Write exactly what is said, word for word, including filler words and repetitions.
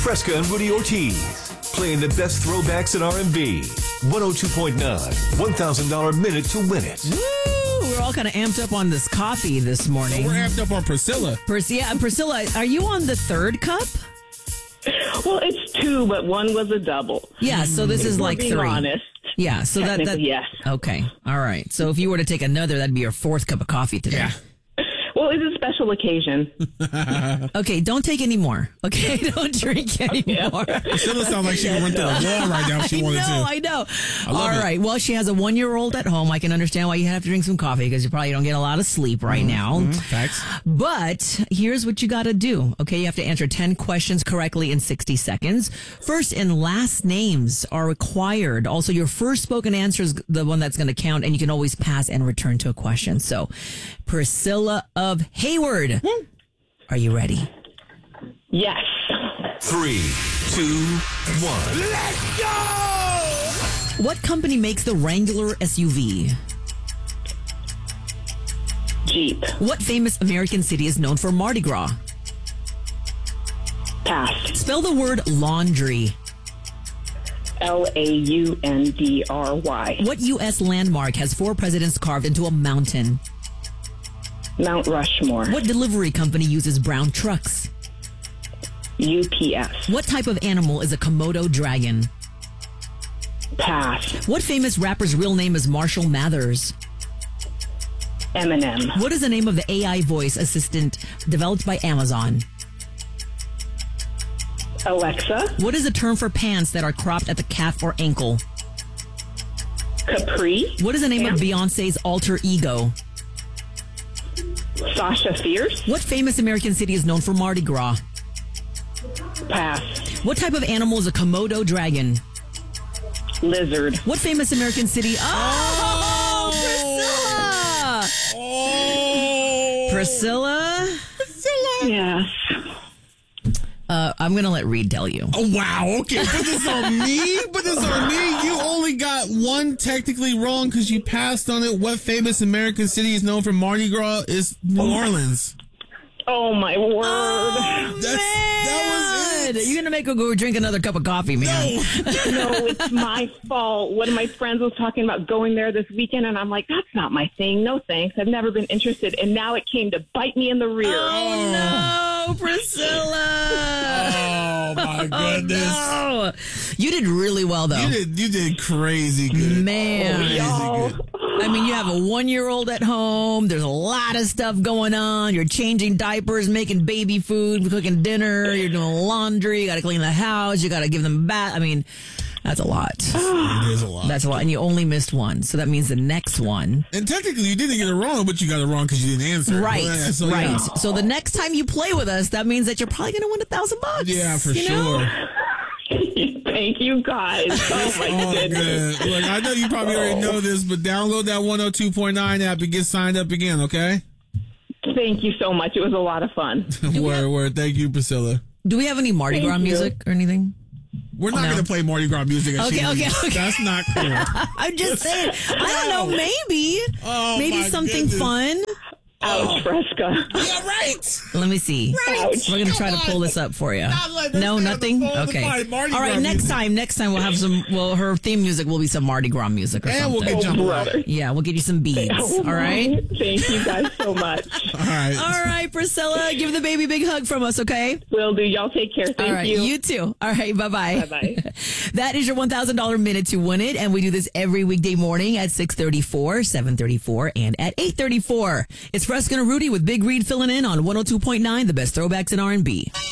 Fresca and Rudy Ortiz, playing the best throwbacks in R and B. one oh two point nine, one thousand dollars minute to win it. Woo! We're all kind of amped up on this coffee this morning. We're amped up on Priscilla. Pris- yeah, Priscilla, are you on the third cup? Well, it's two, but one was a double. Yeah, so this is We're like being three. honest. Yeah, so that, that Technically, yes. Okay, all right. So if you were to take another, that'd be your fourth cup of coffee today. Yeah. Well, it's a special occasion. Okay, don't take any more. Okay, don't drink anymore. Priscilla sounds like she can run through a wall right now if she I wanted know, to. I know. I love All it. right. Well, she has a one-year-old at home. I can understand why you have to drink some coffee because you probably don't get a lot of sleep right now. Facts. But here's what you got to do. Okay, you have to answer ten questions correctly in sixty seconds. First and last names are required. Also, your first spoken answer is the one that's going to count, and you can always pass and return to a question. So, Priscilla of Hayward, are you ready? Yes. Three, two, one. Let's go! What company makes the Wrangler S U V? Jeep. What famous American city is known for Mardi Gras? Pass. Spell the word laundry. L A U N D R Y. What U S landmark has four presidents carved into a mountain? Mount Rushmore. What delivery company uses brown trucks? U P S. What type of animal is a Komodo dragon? Pass. What famous rapper's real name is Marshall Mathers? Eminem. What is the name of the A I voice assistant developed by Amazon? Alexa. What is the term for pants that are cropped at the calf or ankle? Capri. What is the name Pants. of Beyonce's alter ego? Sasha Fierce. What famous American city is known for Mardi Gras? Pass. What type of animal is a Komodo dragon? Lizard. What famous American city? Oh, Oh! Priscilla! Priscilla! Yes. Uh, I'm going to let Reed tell you. Oh, wow. Okay, put this on me. Put this on me. You only got one technically wrong because you passed on it. What famous American city is known for Mardi Gras is New Orleans. Oh, my word. Oh, That's, that was it. You're going to make her go drink another cup of coffee, man. No, it's my fault. One of my friends was talking about going there this weekend, and I'm like, that's not my thing. No thanks. I've never been interested. And now it came to bite me in the rear. Oh, no, Priscilla. Oh, my goodness. Oh, no. You did really well, though. You did, you did crazy good. Man. Crazy Y'all. good. I mean, you have a one-year-old at home. There's a lot of stuff going on. You're changing diapers, making baby food, cooking dinner. You're doing laundry. You got to clean the house. You got to give them a bath. I mean, that's a lot. It is a lot. That's a lot. And you only missed one. So that means the next one. And technically, you didn't get it wrong, but you got it wrong because you didn't answer. Right. Yeah, so, right. yeah. So the next time you play with us, that means that you're probably going to win a thousand bucks. Yeah, for you know? sure. Thank you, guys. Oh, my Oh, goodness. good. Look, I know you probably already know this, but download that one oh two point nine app and get signed up again, okay? Thank you so much. It was a lot of fun. Word, word. Thank you, Priscilla. Do we have any Mardi Thank Gras you. music or anything? We're not No. going to play Mardi Gras music. At Okay, She okay, Needs. okay. That's not cool. I'm just saying. I don't know. Maybe. Oh, maybe my something goodness. fun. Ouch, Fresca. Yeah, right. Let me see. Ouch. We're gonna try to Come pull on. this up for you. Not like this No, guy nothing. on the phone to Okay. find Mardi All right. Gras Next music. time. Next time we'll have some. Well, her theme music will be some Mardi Gras music or And we'll something. get Oh, jump brother. Yeah, we'll get you some beads. Oh, All right. my. Thank you guys so much. All right. All right, Priscilla. Give the baby a big hug from us. Okay. Will do. Y'all take care. Thank All right. you. You too. All right. Bye bye. Bye-bye. That is your one thousand dollars minute to win it. And we do this every weekday morning at six thirty-four, seven thirty-four, and at eight thirty-four. It's Fresca and Rudy with Big Reed filling in on one oh two point nine, the best throwbacks in R and B.